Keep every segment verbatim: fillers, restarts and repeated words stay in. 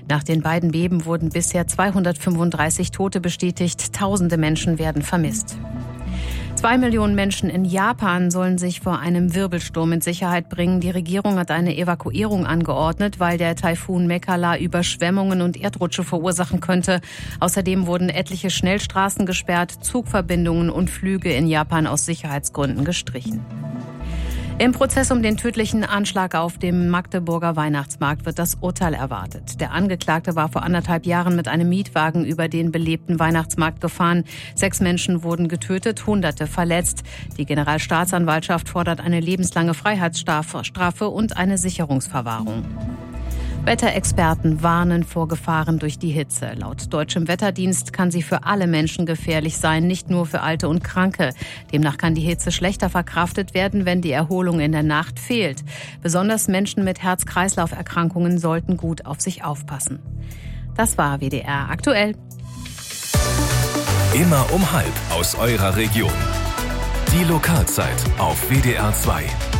Nach den beiden Beben wurden bisher zweihundertfünfunddreißig Tote bestätigt. Tausende Menschen werden vermisst. Zwei Millionen Menschen in Japan sollen sich vor einem Wirbelsturm in Sicherheit bringen. Die Regierung hat eine Evakuierung angeordnet, weil der Taifun Mekala Überschwemmungen und Erdrutsche verursachen könnte. Außerdem wurden etliche Schnellstraßen gesperrt, Zugverbindungen und Flüge in Japan aus Sicherheitsgründen gestrichen. Im Prozess um den tödlichen Anschlag auf dem Magdeburger Weihnachtsmarkt wird das Urteil erwartet. Der Angeklagte war vor anderthalb Jahren mit einem Mietwagen über den belebten Weihnachtsmarkt gefahren. Sechs Menschen wurden getötet, Hunderte verletzt. Die Generalstaatsanwaltschaft fordert eine lebenslange Freiheitsstrafe und eine Sicherungsverwahrung. Wetterexperten warnen vor Gefahren durch die Hitze. Laut deutschem Wetterdienst kann sie für alle Menschen gefährlich sein, nicht nur für Alte und Kranke. Demnach kann die Hitze schlechter verkraftet werden, wenn die Erholung in der Nacht fehlt. Besonders Menschen mit Herz-Kreislauf-Erkrankungen sollten gut auf sich aufpassen. Das war W D R aktuell. Immer um halb aus eurer Region. Die Lokalzeit auf W D R zwei.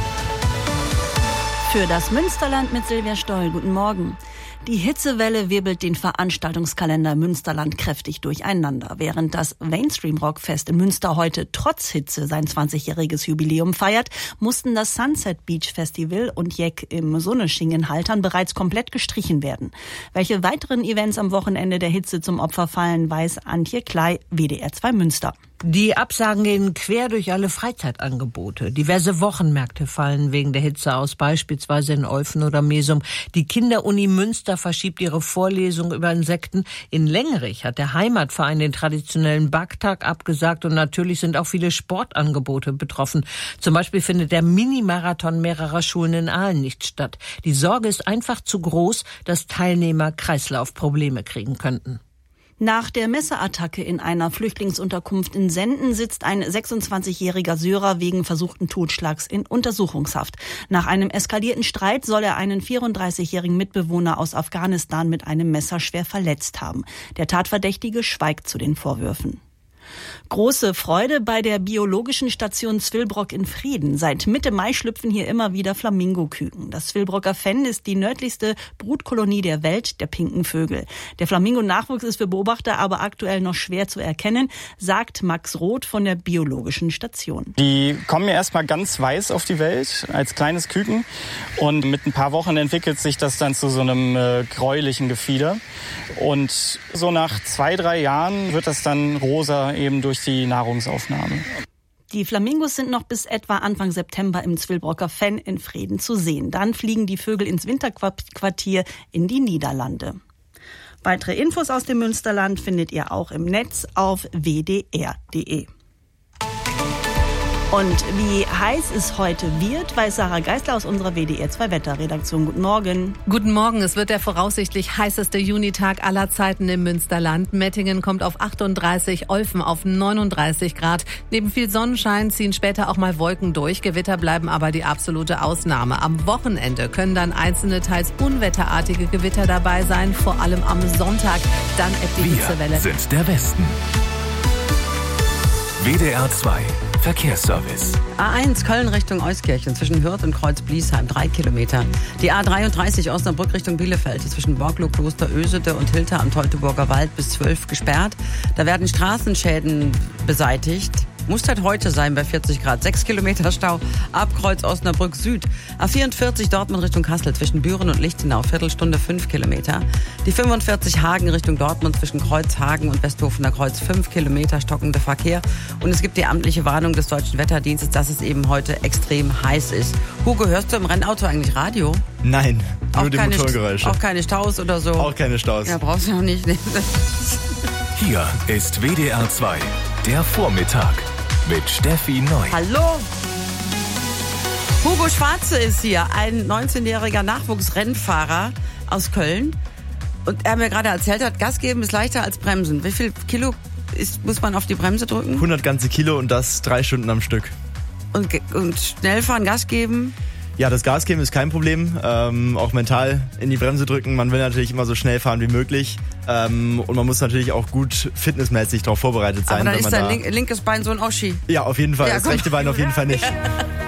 Für das Münsterland mit Silvia Stoll. Guten Morgen. Die Hitzewelle wirbelt den Veranstaltungskalender Münsterland kräftig durcheinander. Während das Mainstream-Rockfest in Münster heute trotz Hitze sein zwanzigjähriges Jubiläum feiert, mussten das Sunset Beach Festival und Jeck im Sonnesching in Haltern bereits komplett gestrichen werden. Welche weiteren Events am Wochenende der Hitze zum Opfer fallen, weiß Antje Klei, W D R zwei Münster. Die Absagen gehen quer durch alle Freizeitangebote. Diverse Wochenmärkte fallen wegen der Hitze aus, beispielsweise in Olfen oder Mesum. Die Kinderuni Münster verschiebt ihre Vorlesung über Insekten. In Lengerich hat der Heimatverein den traditionellen Backtag abgesagt und natürlich sind auch viele Sportangebote betroffen. Zum Beispiel findet der Mini-Marathon mehrerer Schulen in Aalen nicht statt. Die Sorge ist einfach zu groß, dass Teilnehmer Kreislaufprobleme kriegen könnten. Nach der Messerattacke in einer Flüchtlingsunterkunft in Senden sitzt ein sechsundzwanzigjähriger Syrer wegen versuchten Totschlags in Untersuchungshaft. Nach einem eskalierten Streit soll er einen vierunddreißigjährigen Mitbewohner aus Afghanistan mit einem Messer schwer verletzt haben. Der Tatverdächtige schweigt zu den Vorwürfen. Große Freude bei der biologischen Station Zwillbrock in Frieden. Seit Mitte Mai schlüpfen hier immer wieder Flamingoküken. Das Zwillbrocker Fenn ist die nördlichste Brutkolonie der Welt, der pinken Vögel. Der Flamingo-Nachwuchs ist für Beobachter aber aktuell noch schwer zu erkennen, sagt Max Roth von der biologischen Station. Die kommen ja erstmal ganz weiß auf die Welt, als kleines Küken. Und mit ein paar Wochen entwickelt sich das dann zu so einem äh, gräulichen Gefieder. Und so nach zwei, drei Jahren wird das dann rosa eben durch die Nahrungsaufnahme. Die Flamingos sind noch bis etwa Anfang September im Zwillbrocker Fenn in Frieden zu sehen. Dann fliegen die Vögel ins Winterquartier in die Niederlande. Weitere Infos aus dem Münsterland findet ihr auch im Netz auf w d r punkt d e. Und wie heiß es heute wird, weiß Sarah Geisler aus unserer W D R zwei Wetterredaktion. Guten Morgen. Guten Morgen. Es wird der voraussichtlich heißeste Junitag aller Zeiten im Münsterland. Mettingen kommt auf achtunddreißig, Olfen auf neununddreißig Grad. Neben viel Sonnenschein ziehen später auch mal Wolken durch. Gewitter bleiben aber die absolute Ausnahme. Am Wochenende können dann einzelne, teils unwetterartige Gewitter dabei sein. Vor allem am Sonntag. Dann ebbt die Hitzewelle. Wir sind der Westen. W D R zwei Verkehrsservice. A eins Köln Richtung Euskirchen zwischen Hürth und Kreuz-Bliesheim, drei Kilometer. Die A dreiunddreißig Osnabrück Richtung Bielefeld zwischen Borglow, Kloster Ösede und Hilter am Teutoburger Wald bis zwölf gesperrt. Da werden Straßenschäden beseitigt. Muss halt heute sein bei vierzig Grad. sechs Kilometer Stau ab Kreuz Osnabrück Süd. A vierundvierzig Dortmund Richtung Kassel zwischen Büren und Lichtenau. Viertelstunde fünf Kilometer. Die fünfundvierzig Hagen Richtung Dortmund zwischen Kreuz Hagen und Westhofener Kreuz. fünf Kilometer stockender Verkehr. Und es gibt die amtliche Warnung des Deutschen Wetterdienstes, dass es eben heute extrem heiß ist. Hugo, hörst du im Rennauto eigentlich Radio? Nein, nur auch die keine Motorgeräusche. Auch keine Staus oder so? Auch keine Staus. Ja, brauchst du noch nicht. Hier ist W D R zwei, der Vormittag mit Steffi Neu. Hallo! Hugo Schwarze ist hier, ein neunzehnjähriger Nachwuchsrennfahrer aus Köln. Und er hat mir gerade erzählt, hat Gas geben ist leichter als Bremsen. Wie viel Kilo ist, muss man auf die Bremse drücken? hundert ganze Kilo und das drei Stunden am Stück. Und, und schnell fahren, Gas geben? Ja, das Gas geben ist kein Problem. Ähm, auch mental in die Bremse drücken. Man will natürlich immer so schnell fahren wie möglich. Ähm, und man muss natürlich auch gut fitnessmäßig darauf vorbereitet sein. Aber dann wenn ist man dein da link, linkes Bein so ein Oschi. Ja, auf jeden Fall. Ja, das komm. rechte Bein auf jeden Fall nicht.